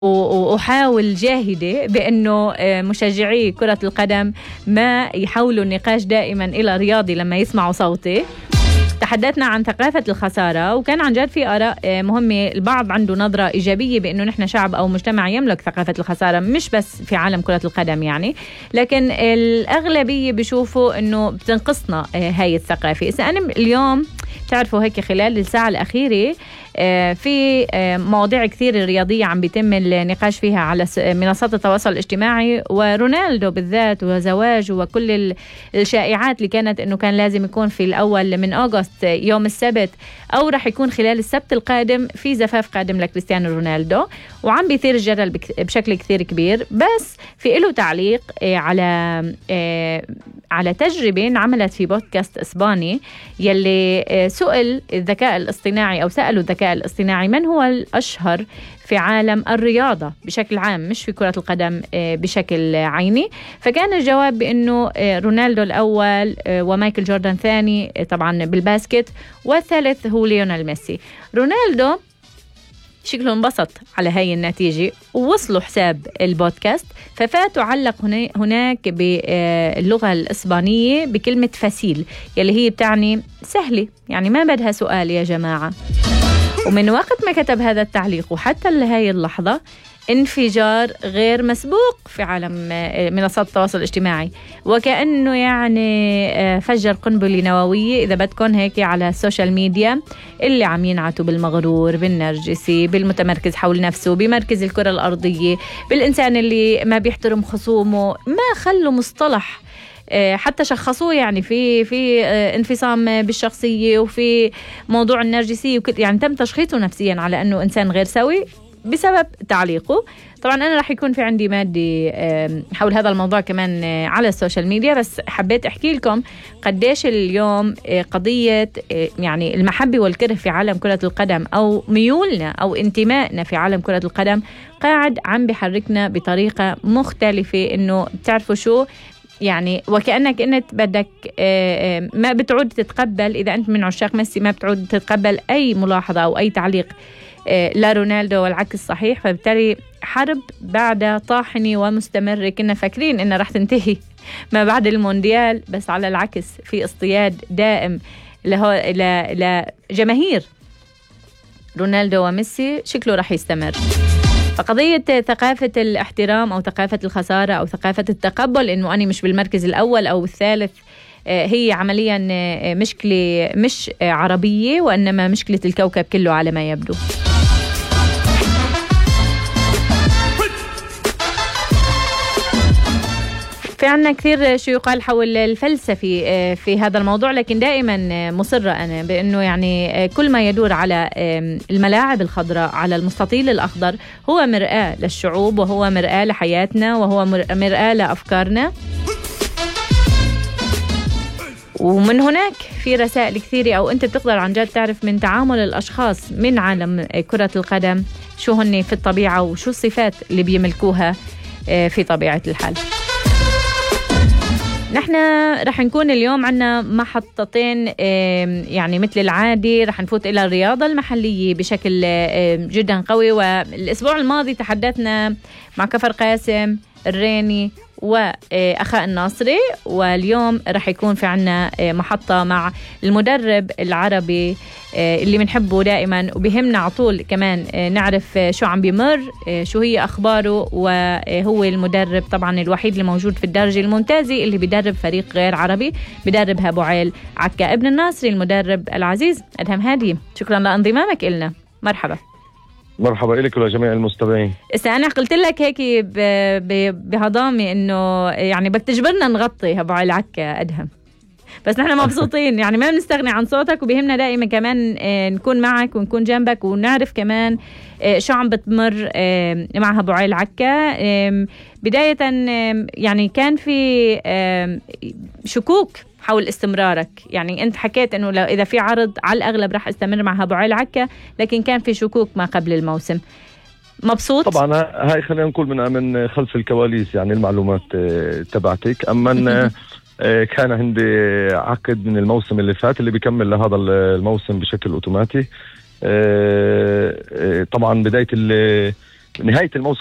وحاول جاهدة بأنه مشجعي كرة القدم ما يحولوا النقاش دائما إلى رياضي لما يسمعوا صوتي. تحدثنا عن ثقافة الخسارة، وكان عن جد في آراء مهمة. البعض عنده نظرة إيجابية بأنه نحن شعب أو مجتمع يملك ثقافة الخسارة، مش بس في عالم كرة القدم يعني، لكن الأغلبية بيشوفوا أنه بتنقصنا هاي الثقافة. إذا أنا اليوم تعرفوا هيك خلال الساعة الأخيرة في مواضيع كثير رياضية عم بيتم النقاش فيها على منصات التواصل الاجتماعي، ورونالدو بالذات وزواج وكل الشائعات اللي كانت انه كان لازم يكون في الاول من أغسطس يوم السبت، او رح يكون خلال السبت القادم في زفاف قادم لكريستيانو رونالدو، وعم بيثير الجدل بشكل كثير كبير. بس في له تعليق على تجربة انعملت في بودكاست اسباني يلي سئل الذكاء الاصطناعي، او سألوا الذكاء الاصطناعي من هو الأشهر في عالم الرياضة بشكل عام، مش في كرة القدم بشكل عيني. فكان الجواب بأنه رونالدو الأول، ومايكل جوردن ثاني طبعا بالباسكت، والثالث هو ليونيل ميسي. رونالدو شكله انبسط على هاي النتيجة، ووصلوا حساب البودكاست ففاتوا علق هناك باللغة الإسبانية بكلمة فاسيل، يلي هي بتعني سهلة، يعني ما بدها سؤال يا جماعة. ومن وقت ما كتب هذا التعليق وحتى لهاي اللحظة انفجار غير مسبوق في عالم منصات التواصل الاجتماعي، وكأنه يعني فجر قنبلة نووية إذا بدكن هيك على السوشيال ميديا، اللي عم ينعتوا بالمغرور، بالنرجسي، بالمتمركز حول نفسه، بمركز الكرة الأرضية، بالإنسان اللي ما بيحترم خصومه، ما خلوا مصطلح حتى شخصوه يعني في انفصام بالشخصية، وفي موضوع النرجسية، يعني تم تشخيصه نفسيا على أنه إنسان غير سوي بسبب تعليقه. طبعا أنا رح يكون في عندي مادة حول هذا الموضوع كمان على السوشيال ميديا، بس حبيت أحكي لكم قديش اليوم قضية يعني المحبة والكره في عالم كرة القدم، أو ميولنا أو انتمائنا في عالم كرة القدم، قاعد عم بحركنا بطريقة مختلفة. إنه بتعرفوا شو يعني، وكأنك أنت بدك ما بتعود تتقبل، إذا أنت من عشاق ميسي ما بتعود تتقبل أي ملاحظة أو أي تعليق لرونالدو، والعكس صحيح. فبالتالي حرب بعد طاحنة ومستمرة، كنا فاكرين إنها رح تنتهي ما بعد المونديال، بس على العكس في اصطياد دائم لجماهير رونالدو وميسي، شكله رح يستمر. فقضية ثقافة الاحترام أو ثقافة الخسارة أو ثقافة التقبل إنه أنا مش بالمركز الأول أو الثالث، هي عمليا مشكلة مش عربية، وإنما مشكلة الكوكب كله على ما يبدو. في عنا كثير شو يقال حول الفلسفي في هذا الموضوع، لكن دائما مصرة أنا بأنه يعني كل ما يدور على الملاعب الخضراء، على المستطيل الأخضر، هو مرآة للشعوب، وهو مرآة لحياتنا، وهو مرآة لأفكارنا. ومن هناك في رسائل كثيرة، أو أنت بتقدر عن جد تعرف من تعامل الأشخاص من عالم كرة القدم شو هن في الطبيعة، وشو الصفات اللي بيملكوها في طبيعة الحال. نحن رح نكون اليوم عنا محطتين يعني مثل العادي، رح نفوت إلى الرياضة المحلية بشكل جدا قوي. والأسبوع الماضي تحدثنا مع كفر قاسم الريني وأخاء الناصري، واليوم رح يكون في عنا محطة مع المدرب العربي اللي بنحبه دائما وبيهمنا عطول كمان نعرف شو عم بيمر، شو هي أخباره. وهو المدرب طبعا الوحيد اللي موجود في الدرجة الممتازة اللي بيدرب فريق غير عربي، بيدرب أبو عيل عكا. ابن الناصري المدرب العزيز أدهم هادي، شكرا لانضمامك إلنا. مرحبا. مرحبا إليك ولجميع المستمعين. أنا قلت لك هيك بهضامي إنه يعني بدك تجبرنا نغطي أبو عيل عكا أدهم، بس نحن مبسوطين يعني ما بنستغني عن صوتك، وبيهمنا دائما كمان نكون معك ونكون جنبك، ونعرف كمان شو عم بتمر مع أبو عيل عكا. بداية يعني كان في شكوك حول استمرارك، يعني أنت حكيت أنه لو إذا في عرض على الأغلب رح استمر مع أبو عيل عكا، لكن كان في شكوك ما قبل الموسم. مبسوط؟ طبعا هاي خلينا نقول من خلف الكواليس يعني المعلومات تبعتك. أما كان عندي عقد من الموسم اللي فات اللي بيكمل لهذا الموسم بشكل أوتوماتي. طبعا بداية نهاية الموسم